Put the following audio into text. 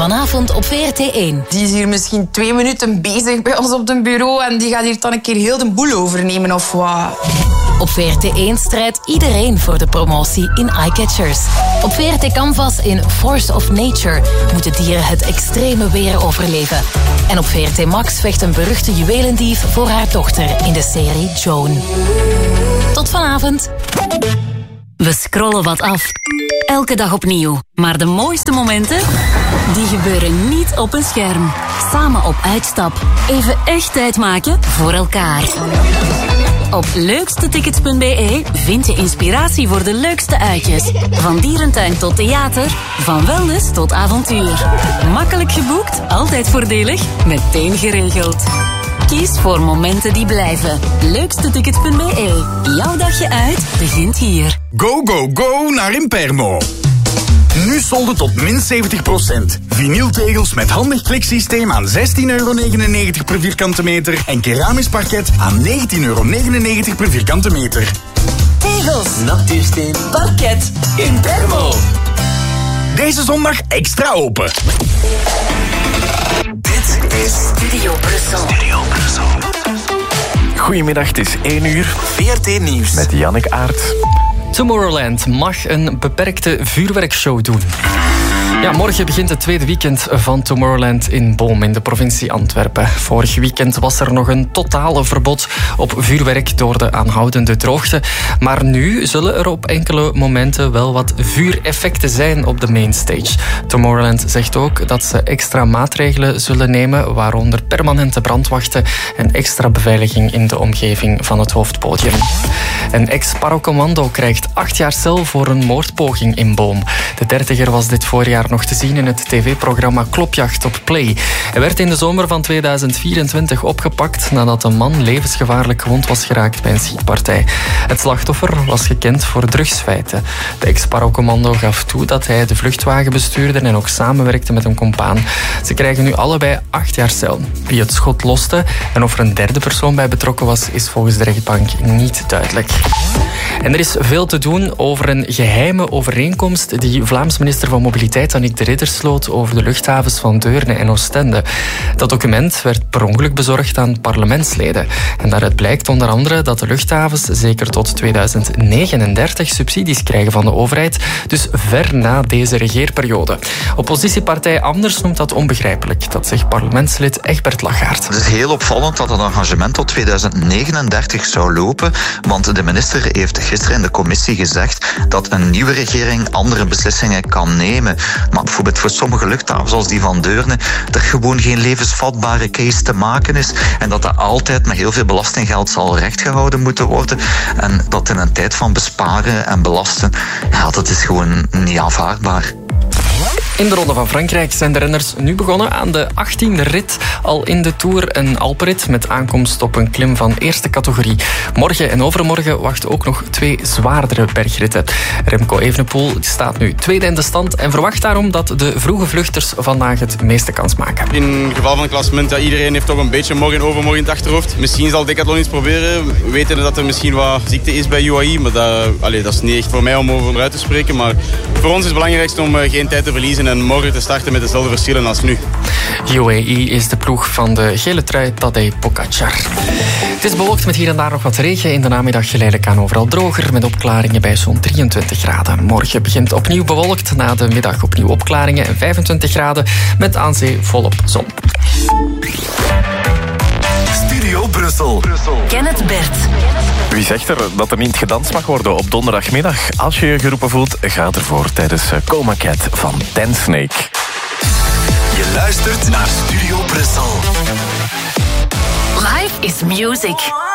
Vanavond op VRT1. Die is hier misschien 2 minuten bezig bij ons op het bureau en die gaat hier dan een keer heel de boel overnemen of wat. Op VRT1 strijdt iedereen voor de promotie in Eyecatchers. Op VRT Canvas in Force of Nature moeten dieren het extreme weer overleven. En op VRT Max vecht een beruchte juwelendief voor haar dochter in de serie Joan. Tot vanavond. We scrollen wat af. Elke dag opnieuw. Maar de mooiste momenten, die gebeuren niet op een scherm. Samen op uitstap. Even echt tijd maken voor elkaar. Op leukstetickets.be vind je inspiratie voor de leukste uitjes. Van dierentuin tot theater, van wellness tot avontuur. Makkelijk geboekt, altijd voordelig, meteen geregeld. Kies voor momenten die blijven. Leukstetickets.be. Jouw dagje uit begint hier. Go, go, go naar Impermo. Nu solden tot min 70%. Vinyltegels met handig kliksysteem aan €16,99 per vierkante meter en keramisch parket aan €19,99 per vierkante meter. Tegels, natuursteen, parket, Impermo. Deze zondag extra open. Dit is Studio Brussel. Goedemiddag, het is 1 uur. VRT Nieuws. Met Jannik Aert. Tomorrowland mag een beperkte vuurwerkshow doen. Ja, morgen begint het tweede weekend van Tomorrowland in Boom in de provincie Antwerpen. Vorig weekend was er nog een totale verbod op vuurwerk door de aanhoudende droogte. Maar nu zullen er op enkele momenten wel wat vuureffecten zijn op de mainstage. Tomorrowland zegt ook dat ze extra maatregelen zullen nemen, waaronder permanente brandwachten en extra beveiliging in de omgeving van het hoofdpodium. Een ex-parocommando krijgt 8 jaar cel voor een moordpoging in Boom. De 30er was dit voorjaar nog te zien in het tv-programma Klopjacht op Play. Hij werd in de zomer van 2024 opgepakt nadat een man levensgevaarlijk gewond was geraakt bij een schietpartij. Het slachtoffer was gekend voor drugsfeiten. De ex-parocommando gaf toe dat hij de vluchtwagen bestuurde en ook samenwerkte met een compaan. Ze krijgen nu allebei 8 jaar cel. Wie het schot loste en of er een derde persoon bij betrokken was, is volgens de rechtbank niet duidelijk. En er is veel te doen over een geheime overeenkomst die Vlaams minister van Mobiliteit Annick de Ridder sloot over de luchthavens van Deurne en Oostende. Dat document werd per ongeluk bezorgd aan parlementsleden. En daaruit blijkt onder andere dat de luchthavens zeker tot 2039 subsidies krijgen van de overheid, dus ver na deze regeerperiode. Oppositiepartij Anders noemt dat onbegrijpelijk. Dat zegt parlementslid Egbert Lachaert. Het is heel opvallend dat het engagement tot 2039 zou lopen, want de minister heeft gisteren in de commissie gezegd dat een nieuwe regering andere beslissingen kan nemen. Maar bijvoorbeeld voor sommige luchthavens, zoals die van Deurne, er gewoon geen levensvatbare case te maken is en dat dat altijd met heel veel belastinggeld zal rechtgehouden moeten worden. En dat in een tijd van besparen en belasten, ja, dat is gewoon niet aanvaardbaar. In de Ronde van Frankrijk zijn de renners nu begonnen aan de 18e rit al in de Tour. Een Alpenrit met aankomst op een klim van eerste categorie. Morgen en overmorgen wachten ook nog 2 zwaardere bergritten. Remco Evenepoel staat nu tweede in de stand en verwacht daarom dat de vroege vluchters vandaag het meeste kans maken. In het geval van het klassement, ja, iedereen heeft toch een beetje morgen en overmorgen in het achterhoofd. Misschien zal Decathlon iets proberen. We weten dat er misschien wat ziekte is bij UAE, maar dat is niet echt voor mij om over uit te spreken. Maar voor ons is het belangrijkste om geen tijd te verliezen en morgen te starten met dezelfde verschillen als nu. UAE is de ploeg van de gele trui Tadej Pogacar. Het is bewolkt met hier en daar nog wat regen. In de namiddag geleidelijk aan overal droger met opklaringen bij zo'n 23 graden. Morgen begint opnieuw bewolkt, na de middag opnieuw opklaringen en 25 graden met aan zee volop zon. Studio Brussel. Kenneth Bert. Wie zegt er dat er niet gedanst mag worden op donderdagmiddag? Als je je geroepen voelt, ga ervoor tijdens Coma Cat van Ten Snake. Je luistert naar Studio Brussel. Life is music.